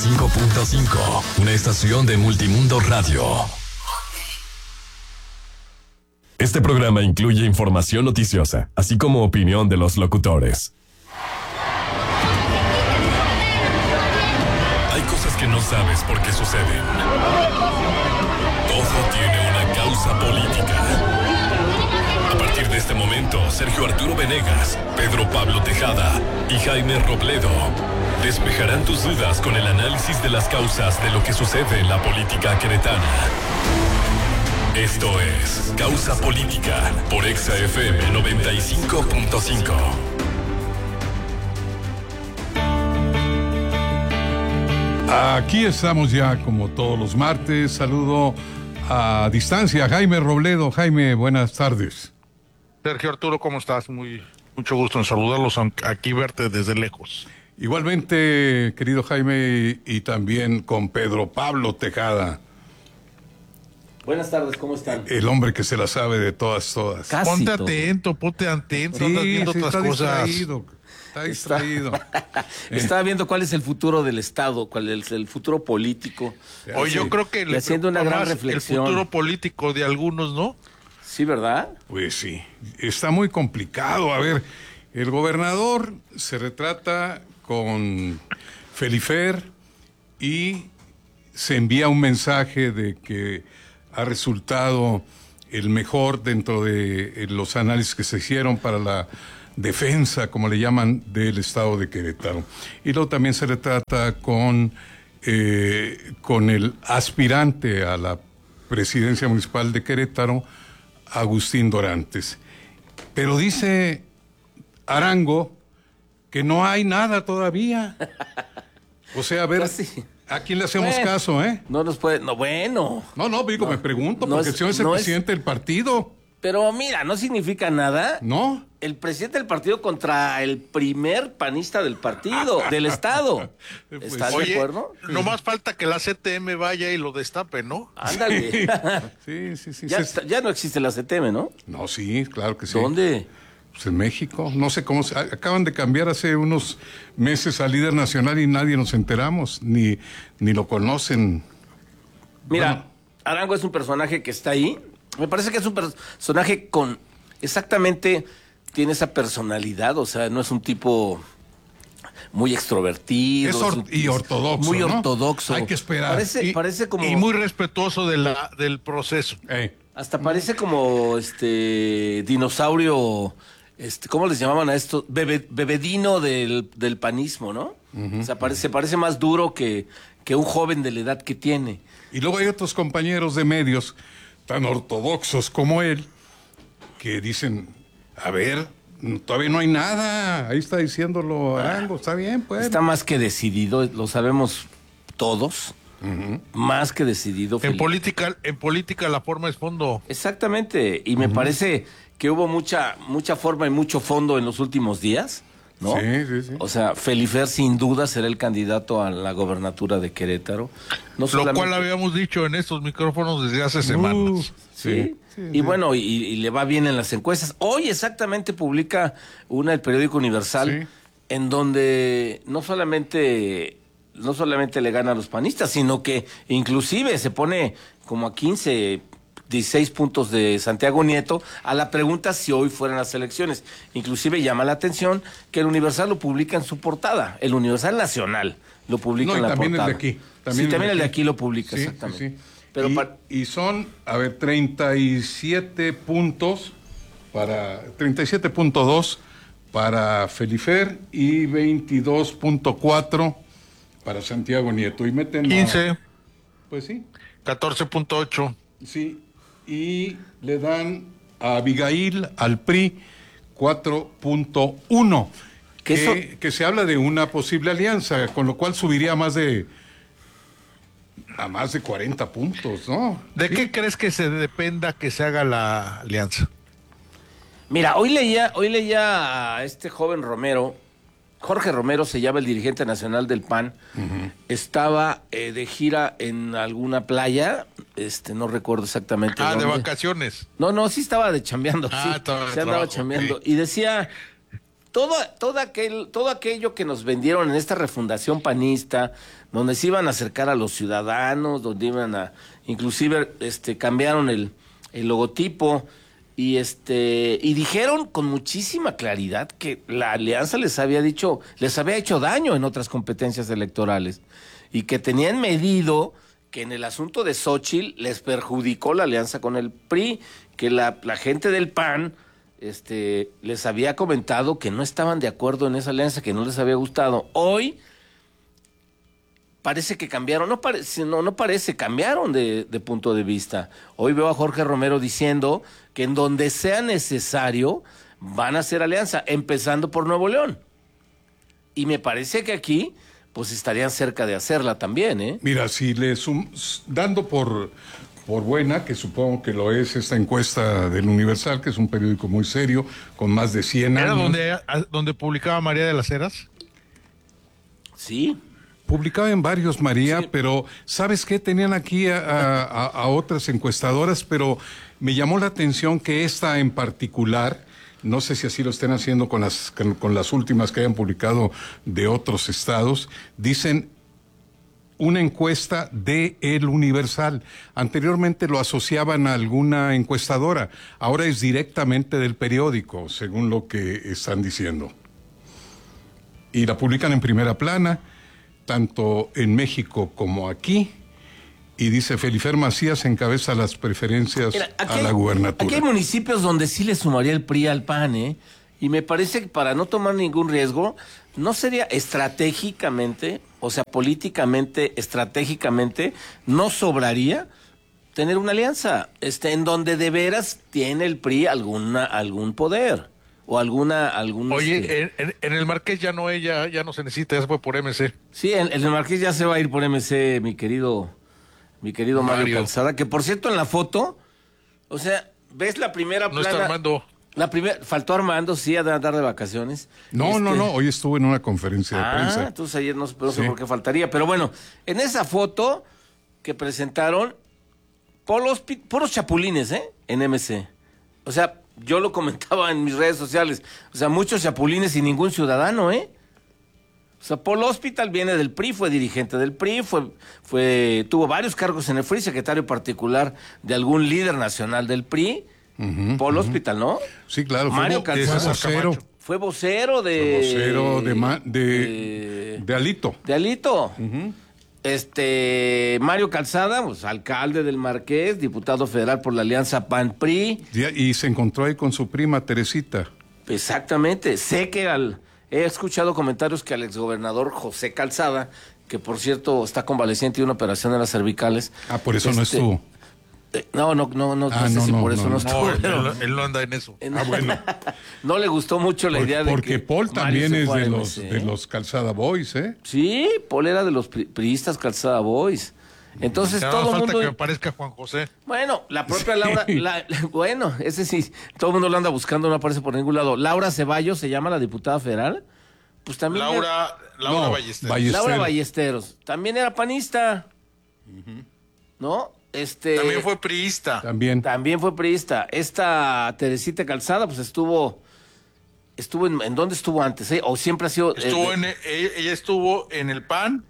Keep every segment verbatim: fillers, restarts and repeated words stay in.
cinco punto cinco, una estación de Multimundo Radio. Este programa incluye información noticiosa, así como opinión de los locutores. Hay cosas que no sabes por qué suceden. Todo tiene una causa política. A partir de este momento, Sergio Arturo Venegas, Pedro Pablo Tejada y Jaime Robledo despejarán tus dudas con el análisis de las causas de lo que sucede en la política queretana. Esto es Causa Política por Exa F M noventa y cinco punto cinco. Aquí estamos ya como todos los martes. Saludo a distancia a Jaime Robledo. Jaime, buenas tardes. Sergio Arturo, ¿cómo estás? Muy mucho gusto en saludarlos, aquí verte desde lejos. Igualmente, querido Jaime, y, y también con Pedro Pablo Tejada. Buenas tardes, ¿cómo están? El hombre que se la sabe de todas, todas. Casi ponte todo. atento, ponte atento, Sí, andas viendo sí, otras está cosas. distraído, está distraído. Estaba viendo cuál es el futuro del Estado, cuál es el futuro político. Hoy Sí. yo creo que Y le haciendo una preocupa gran más reflexión. el futuro político de algunos, ¿no? Sí, ¿verdad? Pues sí, está muy complicado. A ver, el gobernador se retrata con Felifer y se envía un mensaje de que ha resultado el mejor dentro de los análisis que se hicieron para la defensa, como le llaman, del estado de Querétaro. Y luego también se retrata con, eh, con el aspirante a la presidencia municipal de Querétaro, Agustín Dorantes. Pero dice Arango que no hay nada todavía. O sea, a ver, Pues sí. ¿a quién le hacemos Bueno. caso, eh? No nos puede, no, bueno. No, no, digo, No, me pregunto, no porque es- el señor es el no es- presidente del partido, Pero mira, no significa nada. ¿no? El presidente del partido contra el primer panista del partido, del Estado. Pues, ¿Estás de Oye, acuerdo? nomás falta que la C T M vaya y lo destape, ¿no? Ándale. Sí, sí, sí. ya, se- está- ya no existe la C T M, ¿no? No, sí, claro que sí. ¿Dónde? Pues en México, no sé cómo se... Acaban de cambiar hace unos meses al líder nacional y nadie nos enteramos, ni, ni lo conocen. Mira, Bueno. Arango es un personaje que está ahí. Me parece que es un personaje con exactamente, tiene esa personalidad, o sea, no es un tipo muy extrovertido. Es or- un- y ortodoxo, Muy ¿no? ortodoxo. Hay que esperar. Parece, Y, parece como... y muy respetuoso de la, del proceso. Eh, Hasta parece como este dinosaurio, este, ¿cómo les llamaban a esto? Bebe- bebedino del, del panismo, ¿no? O sea, parece, parece más duro que, que un joven de la edad que tiene. Y luego hay otros compañeros de medios tan ortodoxos como él que dicen, a ver, todavía no hay nada, ahí está diciéndolo Arango, está bien, pues. Está más que decidido, lo sabemos todos, más que decidido. En Felipe. política, en política la forma es fondo. Exactamente, y me parece que hubo mucha, mucha forma y mucho fondo en los últimos días, ¿no? Sí, sí, sí. O sea, Felifer sin duda será el candidato a la gobernatura de Querétaro. No Lo solamente- cual habíamos dicho en estos micrófonos desde hace semanas. Sí. Sí, y sí. bueno, y, y le va bien en las encuestas. Hoy exactamente publica una el periódico Universal, Sí. en donde no solamente no solamente le gana a los panistas, sino que inclusive se pone como a quince, dieciséis puntos de Santiago Nieto a la pregunta si hoy fueran las elecciones. Inclusive llama la atención que el Universal lo publica en su portada, el Universal Nacional lo publica No, y en la también el portada. de aquí. Sí, también el de aquí lo publica, Sí, sí, exactamente. sí. Pero y, pa- y son, a ver, treinta y siete puntos para, treinta y siete punto dos para Felifer y veintidós punto cuatro para Santiago Nieto. Y meten a- quince, pues sí, catorce punto ocho. sí. Y le dan a Abigail, al P R I, cuatro punto uno. Que Que, eso- que se habla de una posible alianza, con lo cual subiría a más de a más de cuarenta puntos, ¿no? ¿De Sí. qué crees que se dependa que se haga la alianza? Mira, hoy leía, hoy leía a este joven Romero, Jorge Romero se llama el dirigente nacional del P A N, estaba eh, de gira en alguna playa, este, no recuerdo exactamente Ah, de dónde. vacaciones. No, no, sí estaba de chambeando, Ah, sí, estaba de se andaba trabajo, chambeando. ok. Y decía todo, todo, aquel, todo aquello que nos vendieron en esta refundación panista, donde se iban a acercar a los ciudadanos, donde iban a, inclusive, este, cambiaron el, el logotipo, y este, y dijeron con muchísima claridad que la alianza les había dicho, les había hecho daño en otras competencias electorales, y que tenían medido que en el asunto de Xóchitl les perjudicó la alianza con el P R I, que la, la gente del P A N este, les había comentado que no estaban de acuerdo en esa alianza, que no les había gustado. Hoy parece que cambiaron, no parece, no, no parece, cambiaron de, de punto de vista. Hoy veo a Jorge Romero diciendo que en donde sea necesario van a hacer alianza, empezando por Nuevo León. Y me parece que aquí pues estarían cerca de hacerla también, ¿eh? Mira, si le sum, dando por, por buena, que supongo que lo es esta encuesta del Universal, que es un periódico muy serio, con más de cien años. ¿Era donde, donde publicaba María de las Heras? Sí. Publicaba en varios, María, Sí. pero ¿sabes qué? Tenían aquí a, a, a otras encuestadoras, pero me llamó la atención que esta en particular, no sé si así lo estén haciendo con las, con, con las últimas que hayan publicado de otros estados, dicen una encuesta de El Universal. Anteriormente lo asociaban a alguna encuestadora, ahora es directamente del periódico, según lo que están diciendo. Y la publican en primera plana, tanto en México como aquí, y dice Felifer Macías encabeza las preferencias Mira, a hay, la gubernatura. Aquí hay municipios donde sí le sumaría el P R I al P A N, ¿eh? Y me parece que para no tomar ningún riesgo, no sería estratégicamente, o sea, políticamente, estratégicamente, no sobraría tener una alianza, este, en donde de veras tiene el P R I alguna, algún poder, o alguna, algún... Oye, este... en, en, en el Marqués ya no, ella ya no se necesita, ya se fue por M C. Sí, en, en el Marqués ya se va a ir por M C, mi querido... Mi querido Mario, Mario Calzada, que por cierto en la foto, o sea, ves la primera no plana. Está Armando. La primera, faltó Armando, sí, a andar de vacaciones. No, este... no, no, hoy estuvo en una conferencia de ah, prensa. Ah, entonces ayer no, no sé sí. por qué faltaría, pero bueno, en esa foto que presentaron, polos, puros chapulines, ¿eh? En M C. O sea, yo lo comentaba en mis redes sociales, o sea, muchos chapulines y ningún ciudadano, ¿eh? O sea, Paul Hospital viene del P R I, fue dirigente del P R I, fue, fue, tuvo varios cargos en el P R I, secretario particular de algún líder nacional del P R I. Uh-huh, Paul uh-huh. Hospital, ¿no? Sí, claro. Mario fue Calzada. vocero. Fue vocero de... Fue vocero de, ma, de, de, de Alito. De Alito. Uh-huh. Este, Mario Calzada, pues, alcalde del Marqués, diputado federal por la alianza P A N-P R I. Y, y se encontró ahí con su prima Teresita. Exactamente. Sé que al... He escuchado comentarios que al exgobernador José Calzada, que por cierto está convaleciente de una operación en las cervicales. Ah, por eso este, no estuvo. Eh, no, no, no, no, ah, no sé no, si no, por eso no, no estuvo. No, pero... él, él no anda en eso. Ah, bueno. No le gustó mucho la por, idea de porque que... Paul también Mario es de M los, C, de los Calzada Boys, ¿eh? Sí, Paul era de los pri priistas Calzada Boys. Entonces no, todo el falta mundo... que me parezca Juan José. Bueno, la propia Laura... La, la, bueno, ese sí, todo el mundo lo anda buscando, no aparece por ningún lado. Laura Ceballos se llama la diputada federal. Pues también Laura, era... Laura no, Ballesteros. Ballesteros. Laura Ballesteros. También era panista. Uh-huh. ¿No? Este... También fue priista. También. También fue priista. Esta Teresita Calzada, pues estuvo... Estuvo en, ¿en dónde estuvo antes? ¿Eh? ¿O siempre ha sido...? Estuvo eh, en, ella, ella estuvo en el P A N,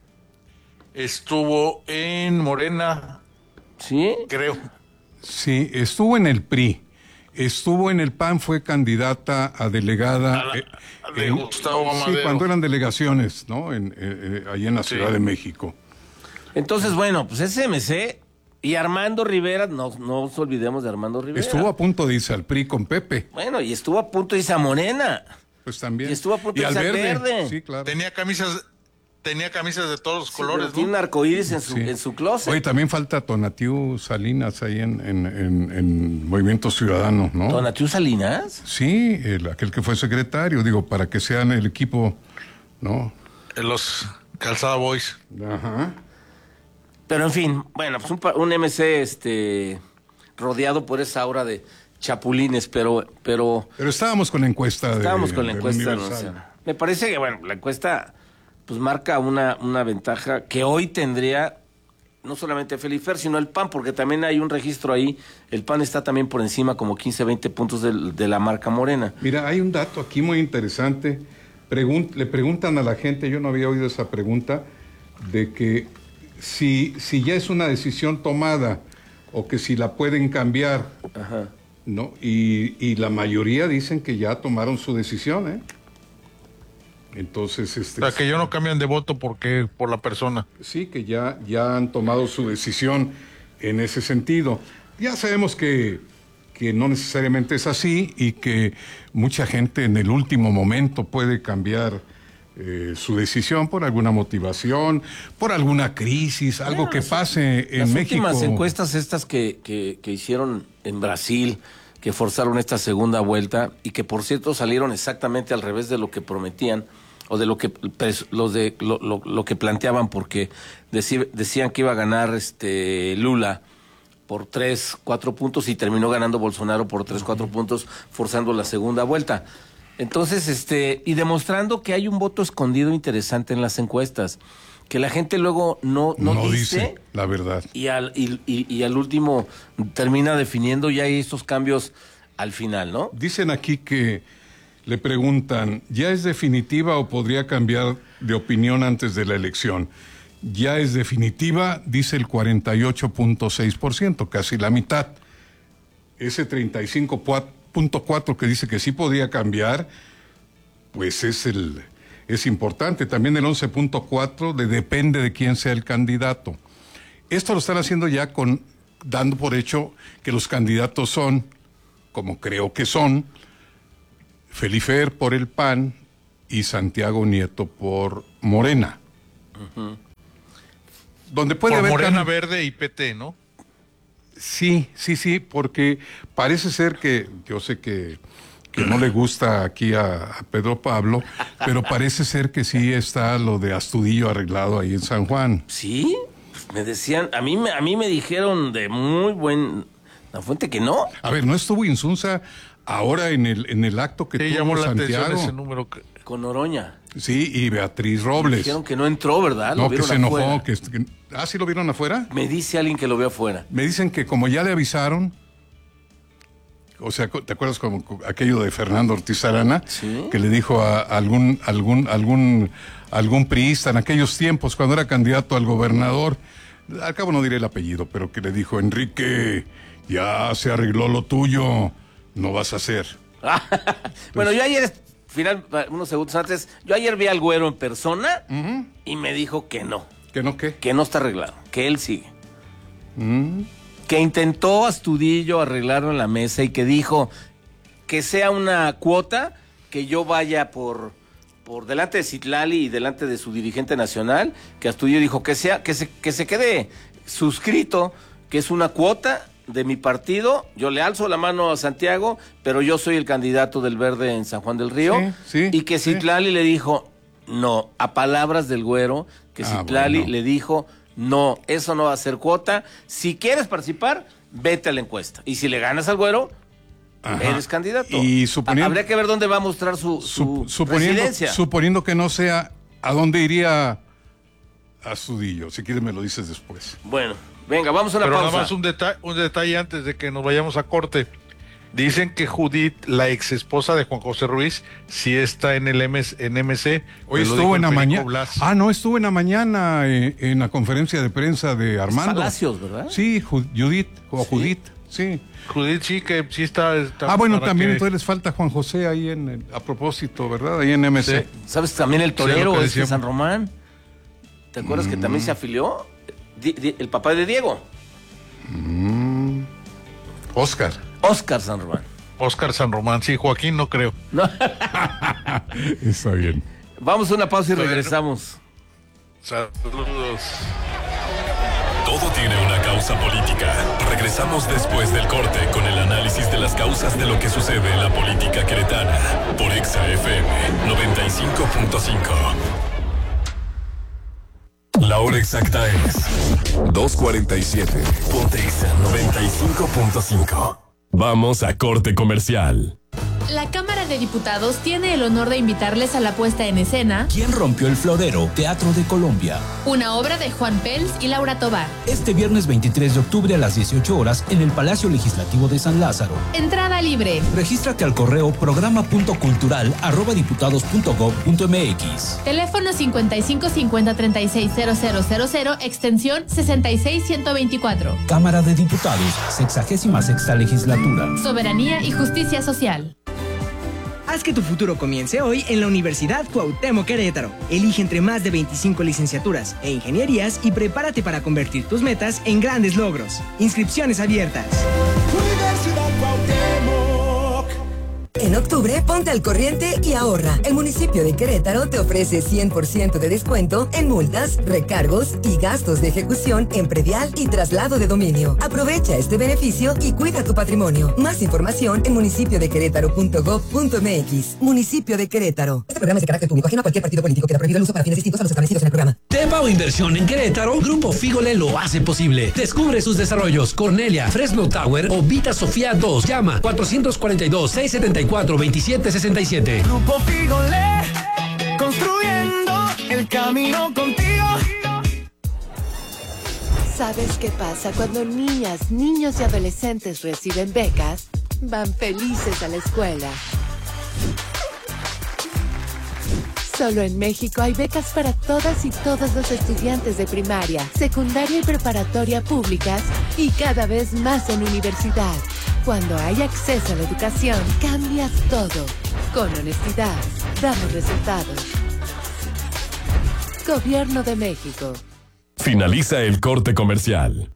estuvo en Morena, ¿sí? creo. Sí, estuvo en el P R I, estuvo en el P A N, fue candidata a delegada. A la, eh, de en, Gustavo Amadero. Sí, cuando eran delegaciones, ¿no? En, eh, eh, allí en la sí. Ciudad de México. Entonces, bueno, pues ese M C y Armando Rivera, no, no nos olvidemos de Armando Rivera. Estuvo a punto de irse al P R I con Pepe. Bueno, y estuvo a punto de irse a Morena. Pues también. Y estuvo a punto de irse al verde. verde. Sí, claro. Tenía camisas, tenía camisas de todos los Sí, colores, tiene ¿no? un arcoíris en su, Sí. en su closet. Oye, también falta Tonatiu Salinas ahí en, en, en, en Movimiento Ciudadano, ¿no? ¿Tonatiu Salinas? Sí, el, aquel que fue secretario, digo, para que sean el equipo, ¿no? Los Calzada Boys. Ajá. Pero en fin, bueno, pues un, un M C este, rodeado por esa aura de chapulines, pero... Pero, pero estábamos con la encuesta. Estábamos de, con la encuesta. no, o sea, me parece que, bueno, la encuesta pues marca una, una ventaja que hoy tendría no solamente Felifer, sino el P A N, porque también hay un registro ahí. El P A N está también por encima, como quince, veinte puntos de, de la marca Morena. Mira, hay un dato aquí muy interesante. Pregun- le preguntan a la gente, yo no había oído esa pregunta, de que si, si ya es una decisión tomada o que si la pueden cambiar. Ajá. ¿No? Y, y la mayoría dicen que ya tomaron su decisión, ¿eh? Entonces, este... O sea, que yo no cambian de voto porque por la persona. Sí, que ya, ya han tomado su decisión en ese sentido. Ya sabemos que, que no necesariamente es así y que mucha gente en el último momento puede cambiar eh, su decisión por alguna motivación, por alguna crisis, algo Bueno, que las- pase en Las México. últimas encuestas estas que, que, que hicieron en Brasil, que forzaron esta segunda vuelta y que por cierto salieron exactamente al revés de lo que prometían o de lo que pues, los de lo, lo, lo que planteaban, porque decí- decían que iba a ganar este Lula por tres, cuatro puntos y terminó ganando Bolsonaro por tres, cuatro puntos, forzando la segunda vuelta. Entonces, este, y demostrando que hay un voto escondido interesante en las encuestas, que la gente luego no, no, No dice, dice la verdad. y al, y, y, y al último termina definiendo ya estos cambios al final, ¿no? Dicen aquí que le preguntan, ¿ya es definitiva o podría cambiar de opinión antes de la elección? Ya es definitiva, dice el cuarenta y ocho punto seis por ciento, casi la mitad. Ese treinta y cinco punto cuatro por ciento que dice que sí podría cambiar, pues es el es importante. También el once punto cuatro por ciento de depende de quién sea el candidato. Esto lo están haciendo ya con dando por hecho que los candidatos son, como creo que son, Felifer por el P A N y Santiago Nieto por Morena. Uh-huh. Donde puede por haber Morena, can... Verde y P T, ¿no? Sí, sí, sí, porque parece ser que, yo sé que, que no le gusta aquí a, a Pedro Pablo, pero parece ser que sí está lo de Astudillo arreglado ahí en San Juan. Sí, pues me decían, a mí, me- a mí me dijeron de muy buen la fuente que no. A ver, ¿no estuvo Insunza ahora en el, en el acto que Sí, tuvo llamó la atención Santiago? ese número. Que... Con Oroña. Sí, y Beatriz Robles. Dijeron que no entró, ¿verdad? Lo No, que vieron se enojó. afuera. Que, que- ¿Ah, sí lo vieron afuera? Me dice alguien que lo vio afuera. Me dicen que como ya le avisaron, o sea, ¿te acuerdas como aquello de Fernando Ortiz Arana? Sí. Que le dijo a algún, algún, algún, algún priista en aquellos tiempos, cuando era candidato al gobernador, al cabo no diré el apellido, pero que le dijo, Enrique, ya se arregló lo tuyo, no vas a hacer. Bueno, yo ayer, final, unos segundos antes, yo ayer vi al Güero en persona y me dijo que no, ¿Que no qué? que no está arreglado, que él sigue. Mm. Que intentó Astudillo arreglarlo en la mesa y que dijo que sea una cuota, que yo vaya por, por delante de Citlali y delante de su dirigente nacional, que Astudillo dijo que sea, que se, que se quede suscrito, que es una cuota de mi partido, yo le alzo la mano a Santiago, pero yo soy el candidato del Verde en San Juan del Río, Sí, sí, y que sí. Citlali le dijo, no, a palabras del Güero, que Ah, Citlali bueno. le dijo, no, eso no va a ser cuota, si quieres participar, vete a la encuesta, y si le ganas al Güero, Ajá. eres candidato. Y suponiendo- Ha- Habría que ver dónde va a mostrar su, su Sup- suponiendo, residencia. suponiendo que no sea, ¿a dónde iría Astudillo? Si quieres me lo dices después. Bueno, venga, vamos a una Pero pausa. nada más un, deta- un detalle antes de que nos vayamos a corte. Dicen que Judith, la ex esposa de Juan José Ruiz, sí está en el M S, en M C. Hoy Me lo estuvo dijo en la el Perico mañana. Blas. Ah, no, estuvo en la mañana eh, en la conferencia de prensa de Armando. Palacios, ¿verdad? Sí, Ju- Judith, o Sí. Judith, sí. Judith sí que sí está. está Ah, bueno, para también que- entonces les falta Juan José ahí en, el- a propósito, ¿verdad? Ahí en M C. Sí. ¿Sabes también el torero Sí, lo que este de decíamos. San Román? ¿Te acuerdas que también se afilió? Di- di- el papá de Diego, Oscar. Oscar San Román. Oscar San Román, sí, Joaquín no creo. No. Está bien. Vamos a una pausa y Bueno. regresamos. Saludos. Todo tiene una causa política. Regresamos después del corte con el análisis de las causas de lo que sucede en la política queretana. Por Exa F M noventa y cinco punto cinco. La hora exacta es dos cuarenta y siete. Ponte Exa noventa y cinco punto cinco. Vamos a corte comercial. La Cámara de Diputados tiene el honor de invitarles a la puesta en escena ¿Quién rompió el florero? Teatro de Colombia. Una obra de Juan Pels y Laura Tobar. Este viernes veintitrés de octubre a las dieciocho horas en el Palacio Legislativo de San Lázaro. Entrada libre. Regístrate al correo programa punto cultural arroba diputados punto gob punto mx. Teléfono cincuenta y cinco cincuenta treinta y seis cero cero cero cero, extensión sesenta y seis ciento veinticuatro. Cámara de Diputados, sexagésima sexta legislatura. Soberanía y justicia social. Haz que tu futuro comience hoy en la Universidad Cuauhtémoc Querétaro. Elige entre más de veinticinco licenciaturas e ingenierías y prepárate para convertir tus metas en grandes logros. Inscripciones abiertas. Universidad Cuauhtémoc. En octubre, ponte al corriente y ahorra. El municipio de Querétaro te ofrece cien por ciento de descuento en multas, recargos y gastos de ejecución en predial y traslado de dominio. Aprovecha este beneficio y cuida tu patrimonio. Más información en municipio de querétaro punto gob punto mx. Municipio de Querétaro. Este programa es de carácter público, ajeno a cualquier partido político. Queda prohibido el uso para fines distintos a los establecidos en el programa. Tepa o inversión en Querétaro, Grupo Fígole lo hace posible. Descubre sus desarrollos: Cornelia, Fresno Tower o Vita Sofía dos. Llama cuatrocientos cuarenta y dos, seiscientos setenta y cuatro, veintisiete sesenta y siete. Grupo Fígole, construyendo el camino contigo. ¿Sabes qué pasa cuando niñas, niños y adolescentes reciben becas? Van felices a la escuela. Solo en México hay becas para todas y todos los estudiantes de primaria, secundaria y preparatoria públicas y cada vez más en universidad. Cuando hay acceso a la educación, cambias todo. Con honestidad, damos resultados. Gobierno de México. Finaliza el corte comercial.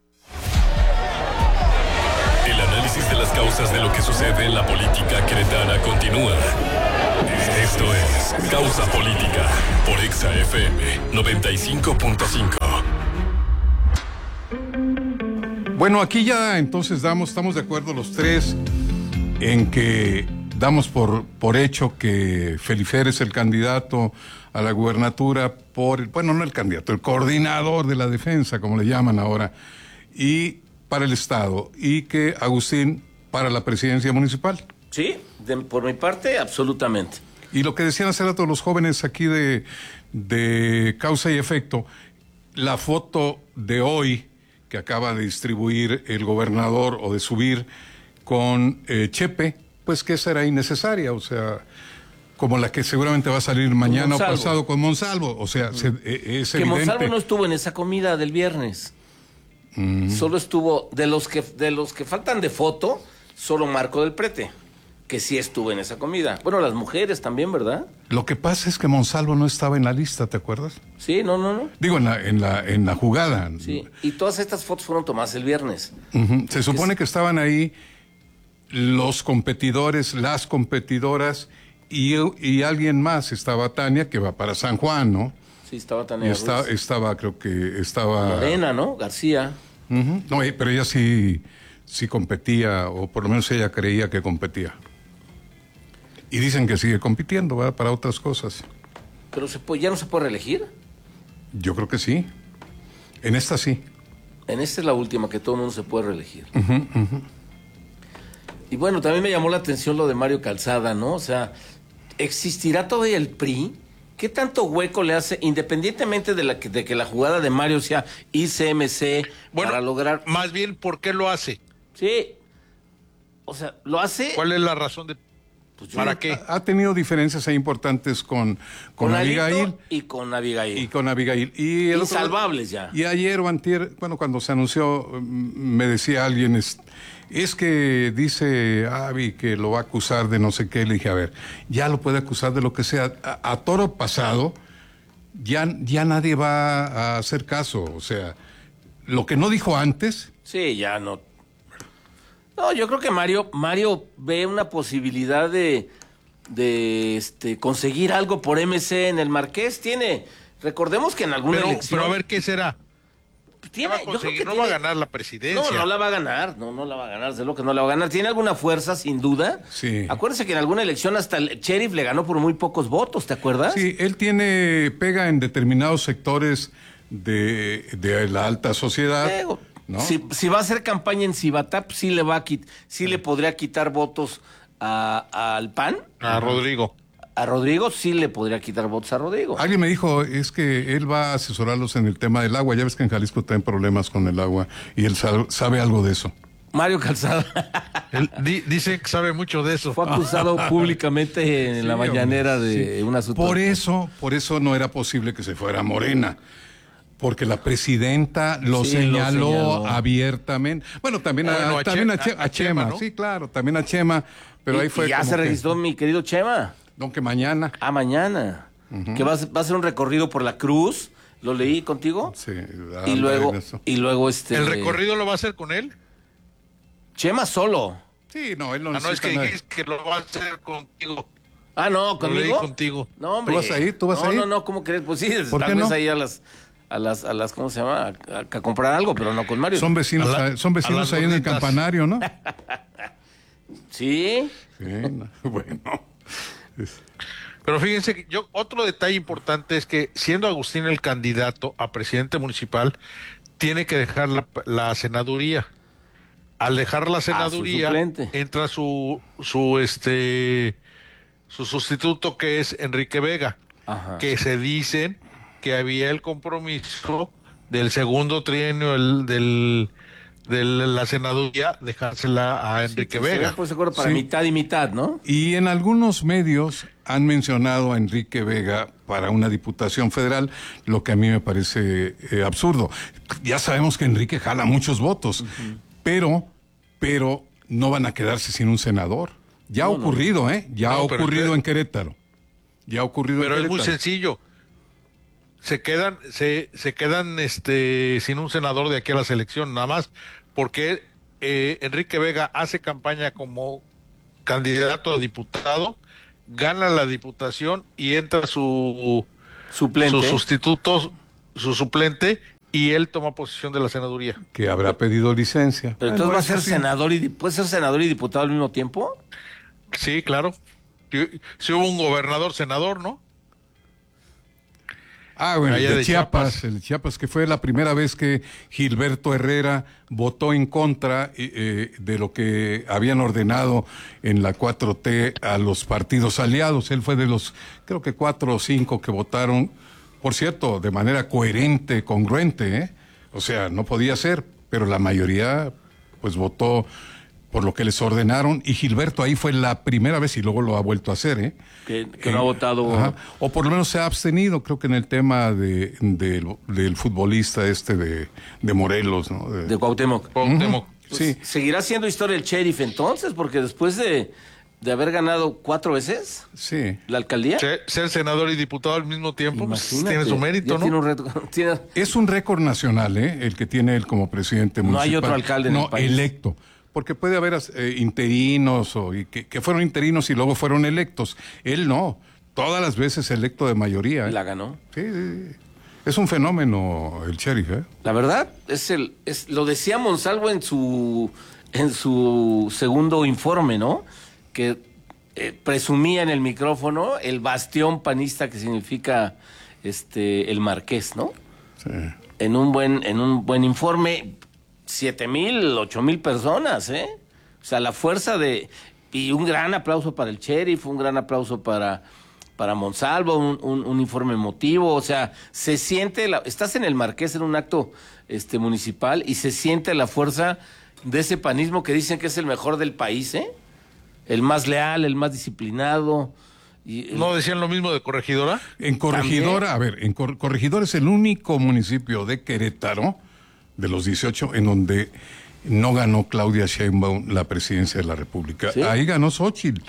El análisis de las causas de lo que sucede en la política queretana continúa. Esto es Causa Política por Exa F M noventa y cinco punto cinco. Bueno, aquí ya entonces damos, estamos de acuerdo los tres en que damos por, por hecho que Felifer es el candidato a la gubernatura por, bueno, no el candidato, el coordinador de la defensa, como le llaman ahora, y para el Estado, y que Agustín para la presidencia municipal. Sí, de, por mi parte, absolutamente. Y lo que decían hace rato los jóvenes aquí de, de Causa y Efecto, la foto de hoy que acaba de distribuir el gobernador o de subir con eh, Chepe, pues que esa era innecesaria, o sea, como la que seguramente va a salir mañana o pasado con Monsalvo, o sea, se, eh, es que evidente. Monsalvo no estuvo en esa comida del viernes, mm. solo estuvo, de los que de los que faltan de foto, solo Marco del Prete, que sí estuvo en esa comida. Bueno, las mujeres también, ¿verdad? Lo que pasa es que Monsalvo no estaba en la lista, ¿te acuerdas? Sí, no, no, no. Digo, en la, en la, en la jugada. Sí, y todas estas fotos fueron tomadas el viernes. Uh-huh. Se supone que estaban ahí los competidores, las competidoras y, y alguien más. Estaba Tania, que va para San Juan, ¿no? Sí, estaba Tania y está, Ruiz. Estaba, creo que estaba... Lorena, ¿no? García. Uh-huh. No, pero ella sí, sí competía, o por lo menos ella creía que competía. Y dicen que sigue compitiendo, ¿verdad? Para otras cosas. ¿Pero se puede, ya no se puede reelegir? Yo creo que sí. En esta sí. En esta es la última que todo el mundo se puede reelegir. Uh-huh, uh-huh. Y bueno, también me llamó la atención lo de Mario Calzada, ¿no? O sea, ¿existirá todavía el P R I? ¿Qué tanto hueco le hace, independientemente de, la que, de que la jugada de Mario sea I C M C, bueno, para lograr... Más bien, ¿por qué lo hace? Sí. O sea, lo hace... ¿Cuál es la razón de...? Pues ¿Para qué? Ha, ha tenido diferencias ahí importantes con, con, con Abigail. Y con Abigail. Y con Abigail. Y el Insalvables otro, ya. Y ayer o antier, bueno, cuando se anunció, me decía alguien, es, es que dice Abby que lo va a acusar de no sé qué. Le dije, a ver, ya lo puede acusar de lo que sea. A, a toro pasado, ya, ya nadie va a hacer caso. O sea, lo que no dijo antes... Sí, ya no... No, yo creo que Mario, Mario ve una posibilidad de, de este, conseguir algo por M C en el Marqués. Tiene, recordemos que en alguna pero, elección... Pero a ver, ¿qué será? Tiene, va a conseguir? yo creo que no tiene, va a ganar la presidencia. No, no la va a ganar, no, no la va a ganar, desde luego que no la va a ganar. Tiene alguna fuerza, sin duda. Sí. Acuérdense que en alguna elección hasta el Sheriff le ganó por muy pocos votos, ¿te acuerdas? Sí, él tiene, pega en determinados sectores de, de la alta sociedad. Eh, ¿no? Si, si va a hacer campaña en Cibatap, sí le va a quit, sí le podría quitar votos a, al P A N. A Rodrigo. A Rodrigo sí le podría quitar votos a Rodrigo. Alguien me dijo, es que él va a asesorarlos en el tema del agua. Ya ves que en Jalisco traen problemas con el agua y él sabe, sabe algo de eso. Mario Calzada. Él di, dice que sabe mucho de eso. Fue acusado públicamente en Sí, la mañanera de sí. un asunto. Por eso, por eso no era posible que se fuera a Morena. Porque la presidenta lo, Sí, señaló, lo señaló. abiertamente. Bueno, también, a, Bueno, a también Che- a, Che- a- a a Chema, Chema, ¿no? sí, claro, también a Chema. Pero Y- ahí fue y ya como se que- registró mi querido Chema. No, que mañana. Ah, mañana. Que va a, va a ser un recorrido por la Cruz. ¿Lo leí contigo? Sí, Y luego, y luego este. ¿El recorrido lo va a hacer con él? Chema solo. Sí, no, él no Ah, no, es que necesita dijiste que lo va a hacer contigo. Ah, no, Lo leí conmigo. contigo. No, hombre. ¿Tú vas a ir? ¿Tú vas no, a ir? No, no, ¿cómo crees? Pues sí, ¿Por tal qué vez no? ahí a las, a las, a las, ¿cómo se llama? A, a comprar algo, pero no con Mario. Son vecinos, A la- son vecinos a las ahí en el gorditas. campanario, ¿no? Sí. Sí, no, bueno. Pero fíjense que yo, otro detalle importante es que siendo Agustín el candidato a presidente municipal, tiene que dejar la, la senaduría. Al dejar la senaduría, suplente. entra su, su este su sustituto, que es Enrique Vega, Ajá. que se dicen que había el compromiso del segundo trienio del, del de la senaduría, dejársela a Enrique Sí, se Vega. ve, pues, seguro para Sí. mitad y mitad, ¿no? Y en algunos medios han mencionado a Enrique Vega para una diputación federal, lo que a mí me parece eh, absurdo. Ya sabemos que Enrique jala muchos votos, pero, pero no van a quedarse sin un senador. Ya ha No, no. ocurrido, ¿eh? Ya No, ha pero ocurrido usted- en Querétaro. Ya ha ocurrido Pero en es muy Querétaro. sencillo. Se quedan, se, se quedan este sin un senador de aquí a la selección, nada más, porque eh, Enrique Vega hace campaña como candidato a diputado, gana la diputación y entra su Suplente. su sustituto, su suplente, y él toma posesión de la senaduría. Que habrá pedido licencia. Pero entonces Bueno, va a eso ser sí. senador y di- puede ser senador y diputado al mismo tiempo. Sí, claro. Si, si hubo un gobernador senador, ¿no? Ah, bueno, Allá el de, de Chiapas, Chiapas. el de Chiapas, que fue la primera vez que Gilberto Herrera votó en contra eh, de lo que habían ordenado en la cuatro T a los partidos aliados. Él fue de los, creo que cuatro o cinco que votaron, por cierto, de manera coherente, congruente, ¿eh? O sea, no podía ser, pero la mayoría, pues, votó por lo que les ordenaron, y Gilberto ahí fue la primera vez, y luego lo ha vuelto a hacer, ¿eh? Que, que no ha votado. Ajá. O por lo menos se ha abstenido, creo que en el tema de, de- del futbolista este de, de Morelos, ¿no? De- De Cuauhtémoc. Cuauhtémoc. Pues, sí. ¿Seguirá siendo historia el sheriff entonces? Porque después de, de haber ganado cuatro veces Sí. la alcaldía. Ser, ser senador y diputado al mismo tiempo, pues, Imagínate, tiene su mérito, ya ¿no? Tiene un reto, tiene- Es un récord nacional, ¿eh? El que tiene él como presidente No municipal. hay otro alcalde en no, el país. electo. Porque puede haber eh, interinos o y que, que fueron interinos y luego fueron electos. Él no. Todas las veces electo de mayoría. ¿eh? la ganó. Sí, sí, sí. Es un fenómeno el sheriff, ¿eh? La verdad, es el, es, lo decía Monsalvo en su, en su segundo informe, ¿no? Que eh, presumía en el micrófono el bastión panista que significa este el Marqués, ¿no? Sí. En un buen, en un buen informe, siete mil, ocho mil personas, ¿eh? O sea, la fuerza de... Y un gran aplauso para el sheriff, un gran aplauso para, para Monsalvo, un, un, un informe emotivo, o sea, se siente... La, estás en el Marqués en un acto este municipal y se siente la fuerza de ese panismo que dicen que es el mejor del país, ¿eh? El más leal, el más disciplinado. Y, ¿No decían lo mismo de Corregidora? En Corregidora, a ver, en Cor- Corregidora es el único municipio de Querétaro, de los dieciocho, en donde no ganó Claudia Sheinbaum la presidencia de la República. ¿Sí? Ahí ganó Xóchitl.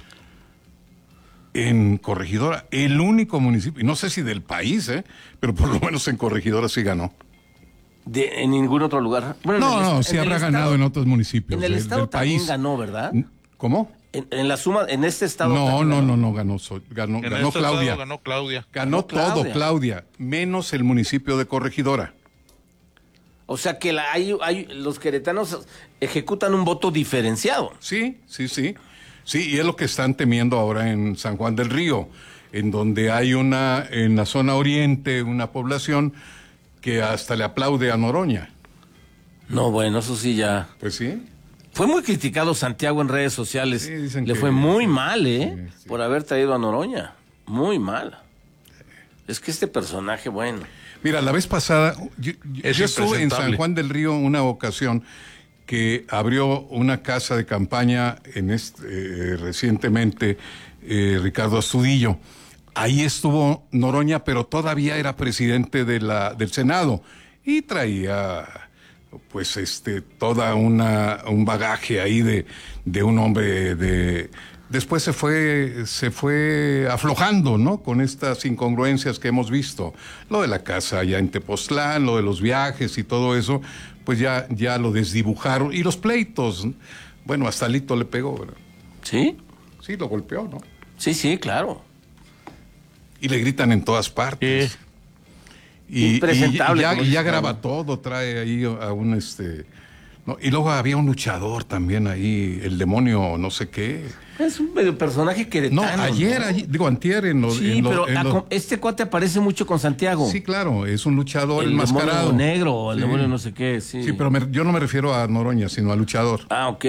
En Corregidora, el único municipio, y no sé si del país, ¿eh? Pero por lo menos en Corregidora sí ganó. de, en ningún otro lugar. Bueno, No, en el no, est- sí en el habrá estado- ganado en otros municipios En el del, estado del también país. ganó, ¿verdad? ¿Cómo? En, en la suma, en este estado. No, también no, ganó. no, no ganó, So- ganó, En ganó este Claudia. estado ganó Claudia. Ganó Ganó todo, Claudia. Claudia, menos el municipio de Corregidora. O sea que la, hay, hay, los queretanos ejecutan un voto diferenciado. Sí, sí, sí. Sí, y es lo que están temiendo ahora en San Juan del Río, en donde hay una, en la zona oriente, una población que hasta le aplaude a Noroña. No, bueno, eso sí ya. Pues sí. Fue muy criticado Santiago en redes sociales. Sí, dicen Le que- fue muy mal, ¿eh? Sí, sí. Por haber traído a Noroña. Muy mal. Es que este personaje, bueno. Mira, la vez pasada, yo, yo- Es yo estuve en impresentable. San Juan del Río una ocasión que abrió una casa de campaña en este, eh, recientemente eh, Ricardo Astudillo. Ahí estuvo Noroña, pero todavía era presidente de la, del Senado y traía pues este toda una un bagaje ahí de, de un hombre de después se fue se fue aflojando, ¿no? Con estas incongruencias que hemos visto, lo de la casa allá en Tepoztlán, lo de los viajes y todo eso, pues ya ya lo desdibujaron y los pleitos, bueno, hasta Lito le pegó, ¿verdad? ¿Sí? Sí, lo golpeó, ¿no? Sí, sí, claro. Y le gritan en todas partes. Sí. Y, Impresentable, y ya, como y ya dice graba Carlos. todo, trae ahí a un este. No, y luego había un luchador también ahí, el demonio, no sé qué. Es un medio personaje No, queretano. ayer, ¿no? ayer, digo, antier en los. Sí, en lo- pero en a- lo- este cuate aparece mucho con Santiago. sí, claro, es un luchador el enmascarado. demonio negro, el Sí. demonio no sé qué, sí. Sí, pero me- yo no me refiero a Noroña, sino al luchador. Ah, ok.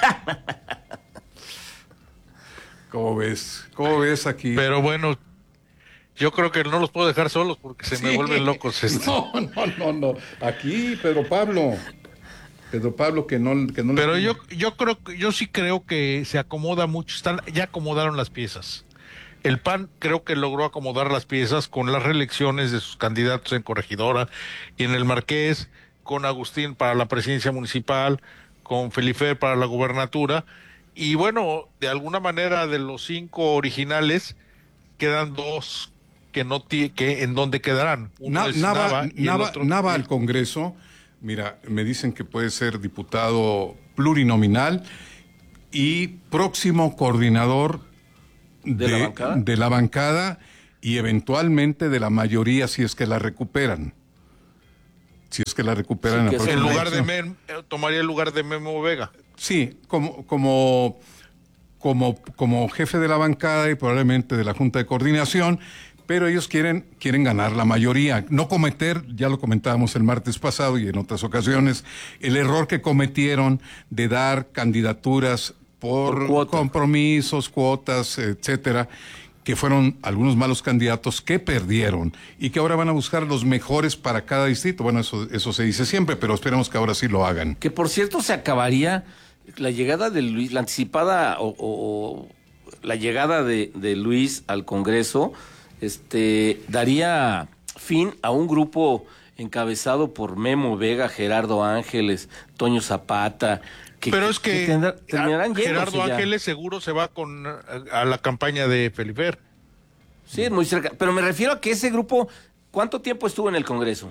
¿Cómo ves? ¿Cómo ves aquí? Pero bueno, yo creo que no los puedo dejar solos porque se me Sí. vuelven locos. Este. No, no, no, no. Aquí, Pedro Pablo. Pedro Pablo, que no, que no le- Pero yo, yo creo que, yo sí creo que se acomoda mucho, están, ya acomodaron las piezas. El P A N creo que logró acomodar las piezas con las reelecciones de sus candidatos en Corregidora y en el Marqués, con Agustín para la presidencia municipal, con Felifer para la gubernatura, y bueno, de alguna manera de los cinco originales quedan dos que no ti- que en donde quedarán. Uno Na- es Nava, Nava, y el Nava- otro- Nava al Congreso, mira, me dicen que puede ser diputado plurinominal y próximo coordinador ¿De la bancada? de la bancada y eventualmente de la mayoría si es que la recuperan. Si es que la recuperan Sí, la que es en próxima lugar de elección. Mem, eh, tomaría el lugar de Memo Vega. Sí, como, como, como, como jefe de la bancada y probablemente de la Junta de Coordinación, pero ellos quieren, quieren ganar la mayoría, no cometer, ya lo comentábamos el martes pasado y en otras ocasiones, el error que cometieron de dar candidaturas por, Por cuota. compromisos, cuotas, etcétera, que fueron algunos malos candidatos que perdieron y que ahora van a buscar los mejores para cada distrito. Bueno, eso, eso se dice siempre, pero esperemos que ahora sí lo hagan. Que por cierto se acabaría la llegada de Luis, la anticipada o, o- o la llegada de, de Luis al Congreso, este daría fin a un grupo encabezado por Memo Vega, Gerardo Ángeles, Toño Zapata. Que, Pero es que, tendrá- terminarán a- yéndose Gerardo ya. Ángeles seguro se va con a, a la campaña de Felifer. Sí, es muy cerca. Pero me refiero a que ese grupo, ¿cuánto tiempo estuvo en el Congreso?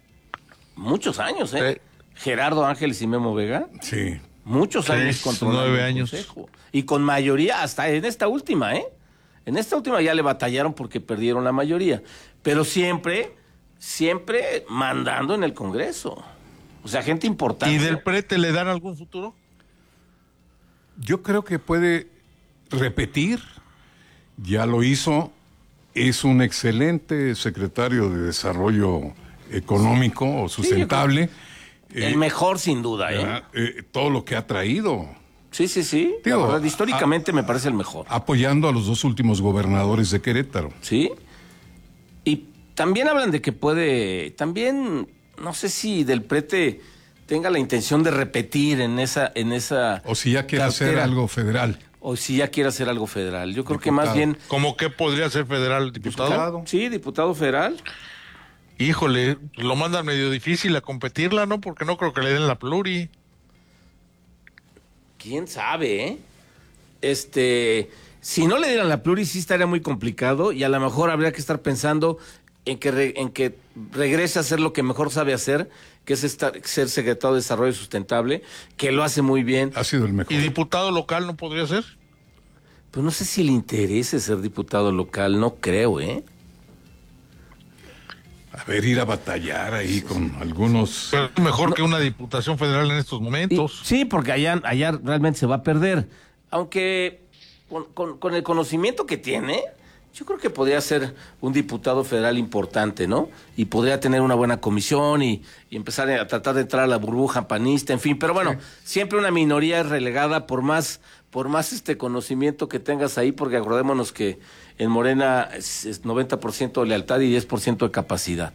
Muchos años, ¿eh? Eh. Gerardo Ángeles y Memo Vega. Sí. Muchos Tres, años controlando nueve el años. Consejo. Y con mayoría, hasta en esta última, ¿eh? En esta última ya le batallaron porque perdieron la mayoría. Pero siempre, siempre mandando en el Congreso. O sea, gente importante. ¿Y del P R E T le dan algún futuro? Yo creo que puede repetir, ya lo hizo, es un excelente secretario de Desarrollo Económico o sustentable. El Eh, mejor sin duda, ¿eh? ¿verdad? Eh, todo lo que ha traído, Sí, sí, sí. La Digo, verdad, históricamente me parece el mejor. apoyando a los dos últimos gobernadores de Querétaro. ¿Sí? Y también hablan de que puede, también, no sé si del prete tenga la intención de repetir en esa, en esa O si ya quiere hacer cartera, algo federal. o si ya quiere hacer algo federal. Yo creo que Diputado. más bien, ¿Cómo que podría ser federal diputado? Diputado. sí, diputado federal. Híjole, lo mandan medio difícil a competirla, ¿no? Porque no creo que le den la pluri. ¿Quién sabe, eh? Este, si no le dieran la pluri, sí estaría muy complicado y a lo mejor habría que estar pensando en que, re- en que regrese a hacer lo que mejor sabe hacer, que es estar, ser secretario de Desarrollo Sustentable, que lo hace muy bien. Ha sido el mejor. ¿Y diputado local no podría ser? Pues no sé si le interese ser diputado local, no creo, ¿eh? A ver, ir a batallar ahí con algunos. Pero es mejor que una diputación federal en estos Y- momentos. sí, porque allá, allá realmente se va a perder. Aunque con, con- con el conocimiento que tiene, yo creo que podría ser un diputado federal importante, ¿no? Y podría tener una buena comisión y, y empezar a tratar de entrar a la burbuja panista, en fin. Pero bueno, sí. siempre una minoría es relegada por más, por más este conocimiento que tengas ahí, porque acordémonos que en Morena es, es noventa por ciento de lealtad y diez por ciento de capacidad.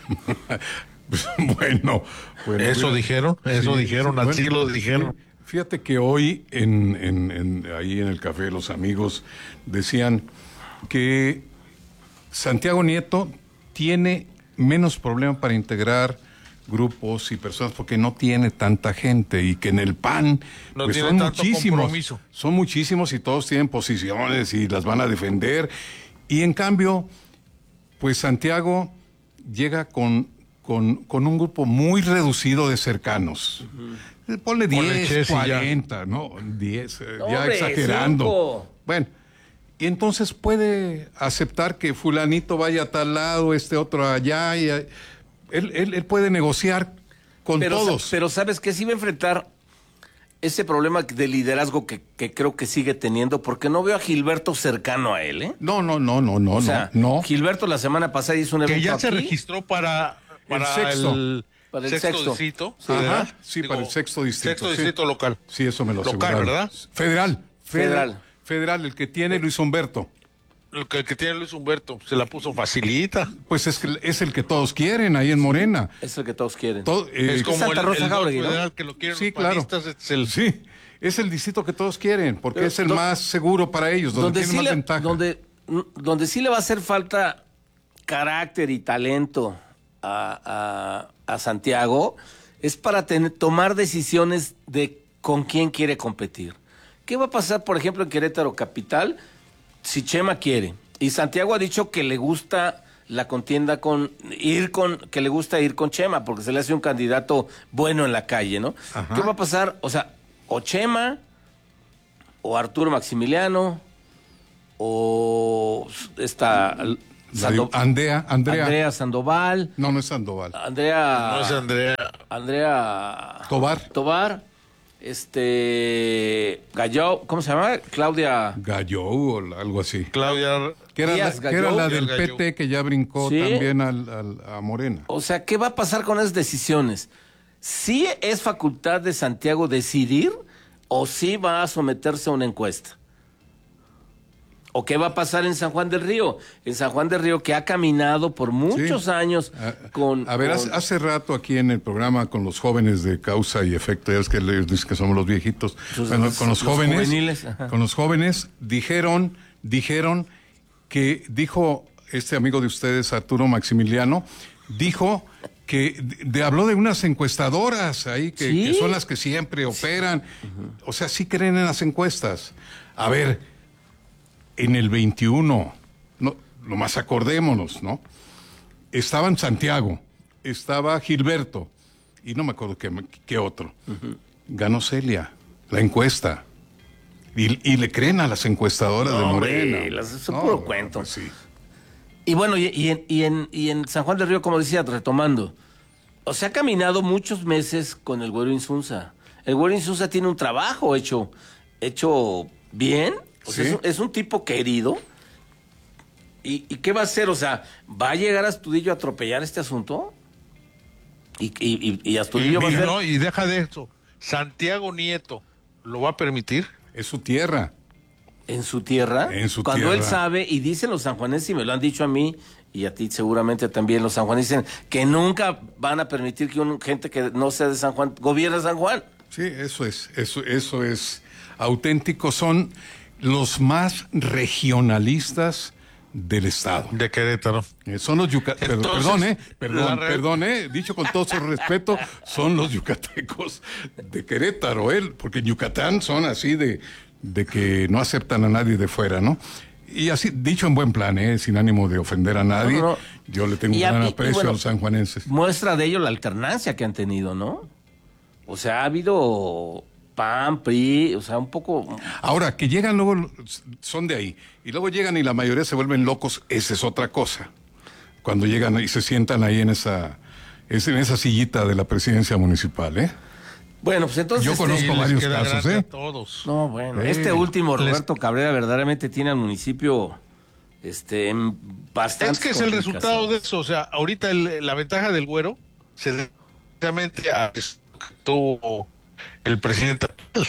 bueno, bueno, eso bueno, dijeron, eso sí, dijeron, sí, así bueno, lo dijeron. Fíjate que hoy en, en, en ahí en el café los amigos decían que Santiago Nieto tiene menos problema para integrar grupos y personas porque no tiene tanta gente, y que en el P A N no pues tiene son tanto muchísimos, compromiso. son muchísimos y todos tienen posiciones y las van a defender, y en cambio pues Santiago llega con con, con un grupo muy reducido de cercanos. Uh-huh. Ponle diez, cuarenta, ¿no? diez, no, ya hombre, exagerando. Cinco. Bueno, y entonces puede aceptar que fulanito vaya a tal lado, este otro allá, y él, él, él puede negociar con pero, todos. Pero ¿sabes qué? Sí va a enfrentar ese problema de liderazgo que, que creo que sigue teniendo, porque no veo a Gilberto cercano a él, ¿eh? No, no, no, no, no, o sea, no. Gilberto la semana pasada hizo un evento que ya se aquí. registró para, para el sexto. El... Para el sexto, sexto distrito. Sí, Ajá, sí Digo, para el sexto distrito. Sexto sí. distrito local. Sí, eso me lo Local, aseguraron. ¿verdad? Federal, federal. Federal. Federal, el que tiene Luis Humberto. El que, el que tiene Luis Humberto, se la puso facilita. Pues es, que, es el que todos quieren ahí en Morena. Es el que todos quieren. Todo, eh, es como Santa el, Rosa el Jauregui, ¿no? Federal que lo quieren sí, los panistas, claro. es el... Sí, es el distrito que todos quieren, porque Pero, es el do, más seguro para ellos, donde, donde tiene sí más le, ventaja. Donde, donde sí le va a hacer falta carácter y talento a, a, a Santiago es para tener, tomar decisiones de con quién quiere competir. ¿Qué va a pasar, por ejemplo, en Querétaro Capital si Chema quiere? Y Santiago ha dicho que le gusta la contienda con ir con que le gusta ir con Chema porque se le hace un candidato bueno en la calle, ¿no? Ajá. ¿Qué va a pasar? O sea, o Chema o Arturo Maximiliano o esta Sando, Andrea, Andrea Andrea Sandoval. No, no es Sandoval. Andrea No es Andrea. Andrea Tobar. Tobar. Este Gallo, ¿cómo se llama? Claudia Gallo o algo así. Claudia que era, Díaz la, que era la del Gallo. P T que ya brincó ¿Sí? también al, al, a Morena. O sea, ¿qué va a pasar con esas decisiones? ¿Sí es facultad de Santiago decidir o sí va a someterse a una encuesta? ¿O qué va a pasar en San Juan del Río? En San Juan del Río, que ha caminado por muchos sí. años a, con... A ver, con... Hace, hace rato aquí en el programa con los jóvenes de Causa y Efecto, ya es que les dicen que somos los viejitos, Los, bueno, los, con los, los jóvenes, juveniles, con los jóvenes, dijeron, dijeron que, dijo este amigo de ustedes, Arturo Maximiliano, dijo que de, de, habló de unas encuestadoras ahí, que, ¿Sí? que son las que siempre operan, uh-huh. O sea, sí creen en las encuestas. A ver... En el veintiuno, no, lo más acordémonos, ¿no? Estaba en Santiago, estaba Gilberto, y no me acuerdo qué, qué otro. Uh-huh. Ganó Celia, la encuesta. Y, y le creen a las encuestadoras no, de Morena. Hombre, las, es un no, puro cuento. Pues sí. Y bueno, y, y, en, y, en, y en San Juan del Río, como decía, retomando, o sea, ha caminado muchos meses con el Güero Insunza. El Güero Insunza tiene un trabajo hecho, hecho bien. O sea, ¿sí? es, un, es un tipo querido. ¿Y, ¿Y qué va a hacer? O sea, ¿va a llegar Astudillo a atropellar este asunto? Y, y, y, y Astudillo y, va a hacer... No, y deja de eso. ¿Santiago Nieto lo va a permitir? Es su tierra. ¿En su tierra? En su Cuando tierra. él sabe, y dicen los sanjuanenses, y me lo han dicho a mí, y a ti seguramente también los sanjuanenses, dicen que nunca van a permitir que una gente que no sea de San Juan gobierne San Juan. Sí, eso es, eso, eso es auténtico. Son... los más regionalistas del estado. De Querétaro. Eh, son los yucatecos. Perdón, eh, perdón, re... perdón, eh, dicho con todo su respeto, son los yucatecos de Querétaro, eh, porque en Yucatán son así de, de que no aceptan a nadie de fuera, ¿no? Y así, dicho en buen plan, eh, sin ánimo de ofender a nadie, no, no. Yo le tengo un gran aprecio bueno, a los sanjuanenses. Muestra de ello la alternancia que han tenido, ¿no? O sea, ha habido... P A N, P R I, o sea, un poco... Ahora, que llegan luego, son de ahí, y luego llegan y la mayoría se vuelven locos, esa es otra cosa. Cuando llegan y se sientan ahí en esa, es en esa sillita de la presidencia municipal, ¿eh? Bueno, pues entonces... Yo conozco este, varios casos, ¿eh? A todos. No, bueno, eh, este último, les... Roberto Cabrera, verdaderamente tiene al municipio este, en bastante. Es que es el resultado de eso, o sea, ahorita el, la ventaja del Güero se debe precisamente a que tuvo el presidente.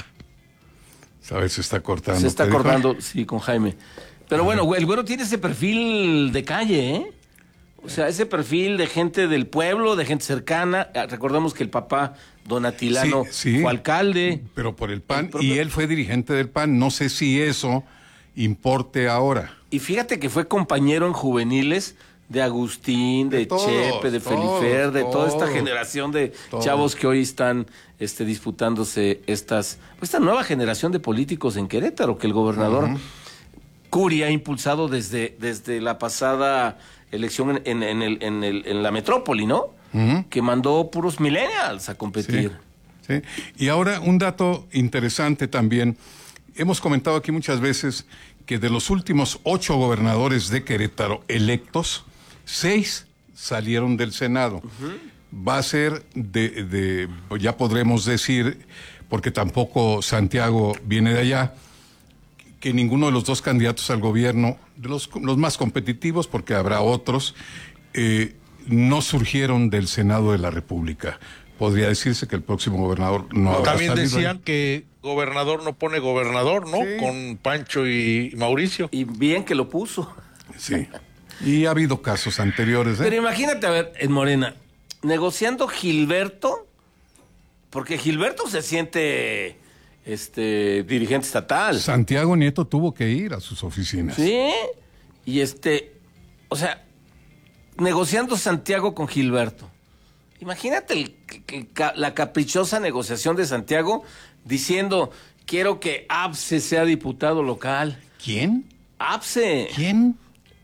¿Sabes? Se está cortando. Se está cortando, sí, con Jaime. Pero bueno, el Güero tiene ese perfil de calle, ¿eh? O sea, ese perfil de gente del pueblo, de gente cercana. Recordemos que el papá, don Atilano, sí, sí, fue alcalde. Pero por el P A N, el y él fue dirigente del P A N. No sé si eso importe ahora. Y fíjate que fue compañero en juveniles de Agustín, de, de todos, Chepe, de todos, Felifer, de todos, toda esta generación de todos. Chavos que hoy están este, disputándose estas, pues, esta nueva generación de políticos en Querétaro, que el gobernador uh-huh. Curi ha impulsado desde, desde la pasada elección en, en, en, el, en, el, en la metrópoli, ¿no? Uh-huh. Que mandó puros millennials a competir. Sí, sí. Y ahora un dato interesante también. Hemos comentado aquí muchas veces que de los últimos ocho gobernadores de Querétaro electos, seis salieron del Senado. Uh-huh. Va a ser de, de, ya podremos decir, porque tampoco Santiago viene de allá, que ninguno de los dos candidatos al gobierno, de los, los más competitivos, porque habrá otros, eh, no surgieron del Senado de la República. Podría decirse que el próximo gobernador no habrá También salido decían ahí. Que gobernador no pone gobernador, ¿no? Sí. Con Pancho y Mauricio. Y bien que lo puso. Sí. Y ha habido casos anteriores, ¿eh? Pero imagínate, a ver, en Morena, negociando Gilberto, porque Gilberto se siente este dirigente estatal. Santiago Nieto tuvo que ir a sus oficinas. Sí. Y este, o sea, negociando Santiago con Gilberto. Imagínate el, el, la caprichosa negociación de Santiago diciendo, quiero que Apse sea diputado local. ¿Quién? Apse. ¿Quién?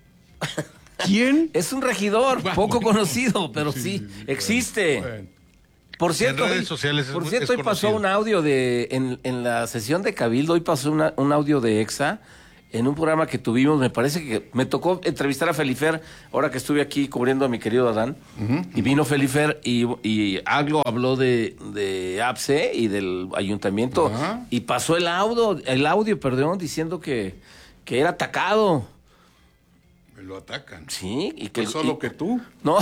¿Quién? Es un regidor poco conocido, pero sí, sí, sí existe. Bueno. Por cierto, en redes sociales por es, cierto es hoy pasó conocido. un audio de, en, en la sesión de Cabildo, hoy pasó una, un audio de Exa, en un programa que tuvimos, me parece que me tocó entrevistar a Felifer, ahora que estuve aquí cubriendo a mi querido Adán, uh-huh. y vino Felifer y, y Aglo habló de, de Apse y del ayuntamiento, uh-huh. y pasó el audio, el audio, perdón, diciendo que, que era atacado. Me lo atacan. Sí, y que... ¿No solo y, que tú? No,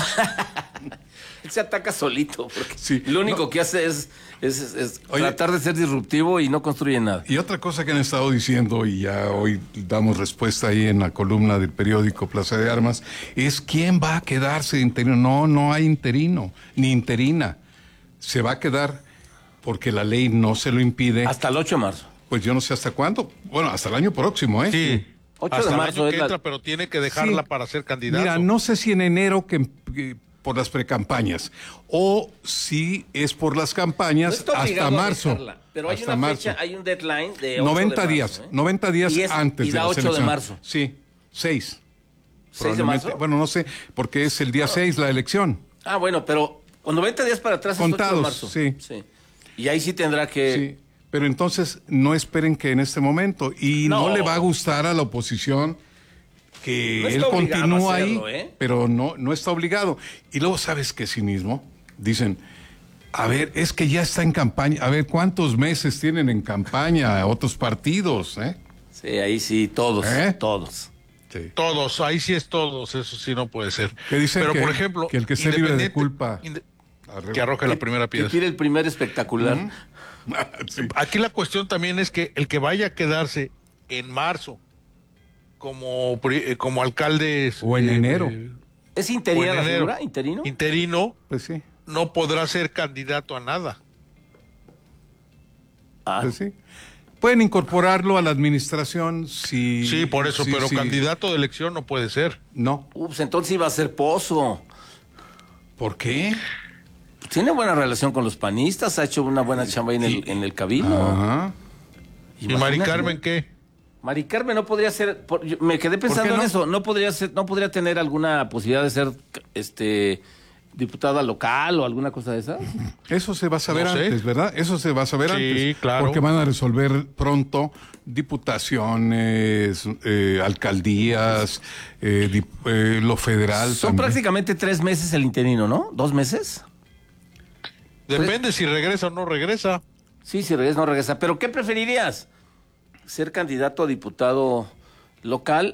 él se ataca solito, porque sí, lo único no. que hace es, es, es, es Oye, tratar de ser disruptivo y no construye nada. Y otra cosa que han estado diciendo, y ya hoy damos respuesta ahí en la columna del periódico Plaza de Armas, es quién va a quedarse de interino. No, no hay interino, ni interina. Se va a quedar porque la ley no se lo impide. Hasta el ocho de marzo. Pues yo no sé hasta cuándo. Bueno, hasta el año próximo, ¿eh? Sí. ocho hasta de el marzo año es que la... entra, pero tiene que dejarla sí. para ser candidato. Mira, no sé si en enero que, que por las precampañas o si es por las campañas no hasta marzo. Dejarla, pero hay hasta una marzo. fecha, hay un deadline de noventa ocho de marzo, días, ¿eh? noventa días y es, antes y de da la ocho selección. de marzo. Sí, seis. ¿seis de marzo? Bueno, no sé, porque es el día seis la elección. Ah, bueno, pero con noventa días para atrás contados, es ocho de marzo. Sí. sí. Y ahí sí tendrá que... Sí. Pero entonces no esperen que en este momento, y no, no le va a gustar a la oposición que no él continúa hacerlo, ahí, ¿eh? pero no, no está obligado. Y luego, ¿sabes qué cinismo? Dicen, a ver, es que ya está en campaña, a ver, ¿cuántos meses tienen en campaña otros partidos? ¿eh? Sí, ahí sí, todos, ¿Eh? todos. Sí. Todos, ahí sí es todos, eso sí no puede ser. ¿Qué dicen? Pero, que, por ejemplo, que el que esté libre de culpa... Que arroje la primera piedra. Que tire el primer espectacular. Uh-huh. Sí. Aquí la cuestión también es que el que vaya a quedarse en marzo como, como alcalde o en eh, enero eh, es interina la figura, interino interino pues sí. no podrá ser candidato a nada. Ah. Pues sí. Pueden incorporarlo a la administración si sí por eso si, pero si, candidato de elección no puede ser. No. Ups, entonces iba a ser Pozo. ¿Por qué? Tiene buena relación con los panistas, ha hecho una buena chamba ahí en el, en el cabildo. Ajá. ¿Y Mari Carmen qué? Mari Carmen no podría ser, por, yo me quedé pensando no? en eso, no podría ser, no podría tener alguna posibilidad de ser este diputada local o alguna cosa de esas. Eso se va a saber no sé. antes, ¿verdad? Eso se va a saber sí, antes. Sí, claro. Porque van a resolver pronto diputaciones, eh, alcaldías, eh, dip, eh, lo federal. Son también. prácticamente tres meses el interino, ¿no? ¿Dos meses? Depende pues, si regresa o no regresa. Sí, si regresa o no regresa. ¿Pero qué preferirías? ¿Ser candidato a diputado local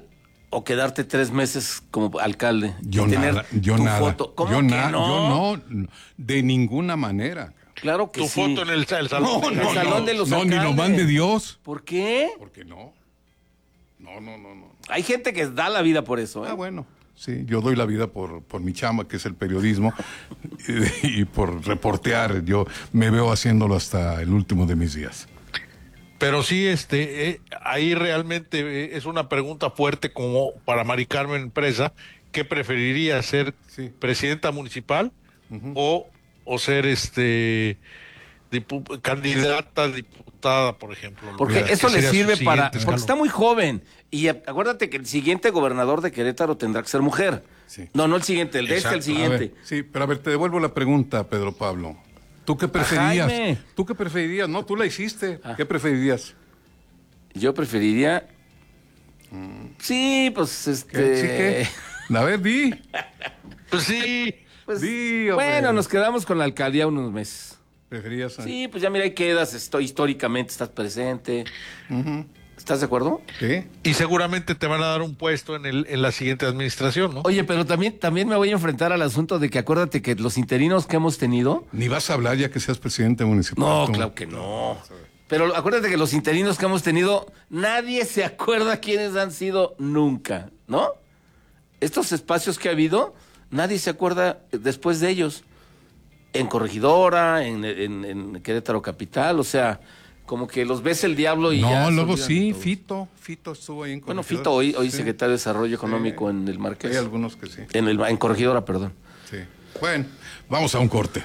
o quedarte tres meses como alcalde. Yo y tener nada, yo tu nada. foto. ¿Cómo yo que na- no? Yo no, de ninguna manera. Claro que Tu sí. foto en el, el salón. No, En no, el salón no, de los no, ni lo alcaldes. mande Dios. ¿Por qué? Porque no. No, no, no, no. Hay gente que da la vida por eso, ¿eh? Ah, bueno. Sí, yo doy la vida por, por mi chamba, que es el periodismo, y, y por reportear. Yo me veo haciéndolo hasta el último de mis días. Pero sí, este, eh, ahí realmente eh, es una pregunta fuerte como para Mari Carmen Presa, ¿qué preferiría, ser Sí. presidenta municipal o, o ser este dipu- candidata a diputada, por ejemplo? Porque Que eso le sería su sirve para... siguiente Porque escalón. está muy joven. Y a- acuérdate que el siguiente gobernador de Querétaro tendrá que ser mujer. Sí. No, no el siguiente, el de este, el Exacto. A siguiente. ver, sí, pero a ver, te devuelvo la pregunta, Pedro Pablo. ¿Tú qué preferirías? Jaime. ¿Tú qué preferirías? No, tú la hiciste. Ah. ¿Qué preferirías? Yo preferiría... Sí, pues ¿Qué? este... ¿Sí qué? A ver, di. Pues sí. Pues, Di, hombre. bueno, nos quedamos con la alcaldía unos meses. ¿Preferirías? a- Sí, pues ya mira, ahí quedas, estoy, históricamente estás presente. ¿Estás de acuerdo? ¿Qué? Y seguramente te van a dar un puesto en, el, en la siguiente administración, ¿no? Oye, pero también, también me voy a enfrentar al asunto de que acuérdate que los interinos que hemos tenido... Ni vas a hablar ya que seas presidente municipal. No, tú. claro que no. Pero acuérdate que los interinos que hemos tenido, nadie se acuerda quiénes han sido nunca, ¿no? Estos espacios que ha habido, nadie se acuerda después de ellos. En Corregidora, en, en, en Querétaro Capital, o sea, como que los ves el diablo y ya... No, se luego olvidan sí, de todos. Fito. Fito estuvo ahí en Bueno, Corregidora. Fito hoy, hoy Sí. secretario de Desarrollo Económico Sí. en el Marqués. Hay algunos que sí. En, el, en Corregidora, perdón. Sí. Bueno, vamos a un corte.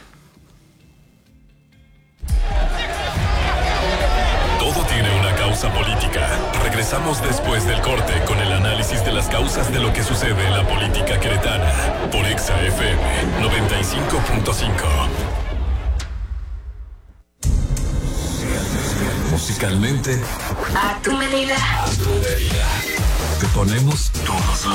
Todo tiene una causa política. Regresamos después del corte con el análisis de las causas de lo que sucede en la política queretana. Por Exa F M noventa y cinco punto cinco. Musicalmente, A tu medida. te ponemos todos los